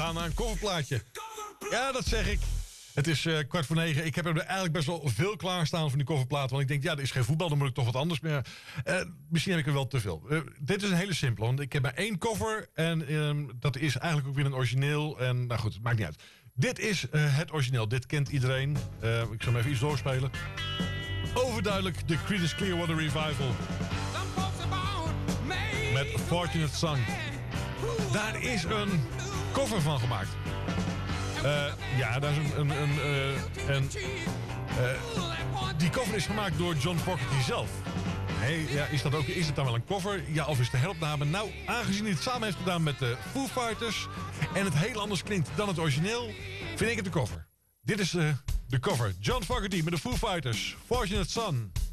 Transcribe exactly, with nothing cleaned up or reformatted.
gaan naar een coverplaatje. Ja, dat zeg ik. Het is uh, kwart voor negen. Ik heb er eigenlijk best wel veel klaarstaan van die coverplaten. Want ik denk, ja, er is geen voetbal, dan moet ik toch wat anders meer. Uh, misschien heb ik er wel te veel. Uh, dit is een hele simpele. Want ik heb maar één cover. En um, dat is eigenlijk ook weer een origineel. En nou goed, het maakt niet uit. Dit is uh, het origineel. Dit kent iedereen. Uh, ik zal hem even iets doorspelen. Overduidelijk de Creedence Clearwater Revival. Met Fortunate Son. Daar is een cover van gemaakt. Uh, ja, daar is een... een, een, uh, een uh, die cover is gemaakt door John Fogerty zelf. Hey, ja, is, dat ook, is het dan wel een cover? Ja, of is het een heropname? Nou, aangezien hij het samen heeft gedaan met de Foo Fighters... en het heel anders klinkt dan het origineel... vind ik het de cover. Dit is uh, de cover. John Fogerty met de Foo Fighters. Fortunate Son.